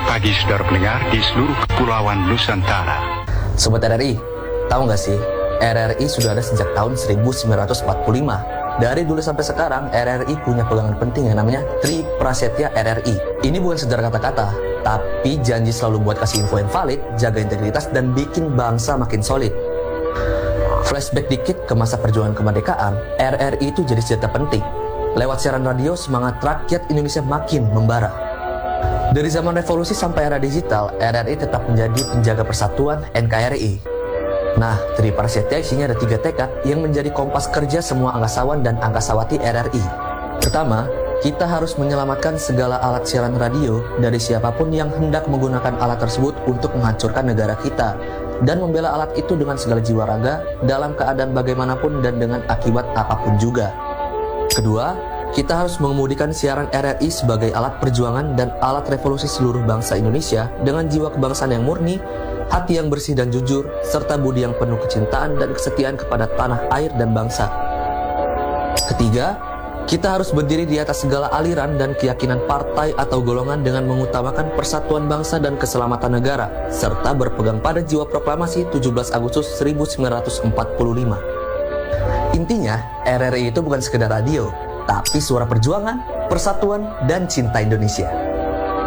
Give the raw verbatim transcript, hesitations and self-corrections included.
pagi saudara pendengar di seluruh kepulauan Nusantara. Sobat R R I, tahu nggak sih, R R I sudah ada sejak tahun seribu sembilan ratus empat puluh lima. Dari dulu sampai sekarang, R R I punya pegangan penting yang namanya Tri Prasetya R R I. Ini bukan sekedar kata-kata, tapi janji selalu buat kasih info yang valid, jaga integritas, dan bikin bangsa makin solid. Flashback dikit ke masa perjuangan kemerdekaan, R R I itu jadi senjata penting. Lewat siaran radio, semangat rakyat Indonesia makin membara. Dari zaman revolusi sampai era digital, R R I tetap menjadi penjaga persatuan N K R I. Nah, Tri Prasetya isinya ada tiga tekad yang menjadi kompas kerja semua angkasawan dan angkasawati R R I. Pertama, kita harus menyelamatkan segala alat siaran radio dari siapapun yang hendak menggunakan alat tersebut untuk menghancurkan negara kita, dan membela alat itu dengan segala jiwa raga dalam keadaan bagaimanapun dan dengan akibat apapun juga. Kedua, kita harus mengemudikan siaran R R I sebagai alat perjuangan dan alat revolusi seluruh bangsa Indonesia dengan jiwa kebangsaan yang murni, hati yang bersih dan jujur, serta budi yang penuh kecintaan dan kesetiaan kepada tanah air dan bangsa. Ketiga, kita harus berdiri di atas segala aliran dan keyakinan partai atau golongan dengan mengutamakan persatuan bangsa dan keselamatan negara, serta berpegang pada jiwa proklamasi tujuh belas Agustus seribu sembilan ratus empat puluh lima. Intinya, R R I itu bukan sekedar radio, tapi suara perjuangan, persatuan, dan cinta Indonesia.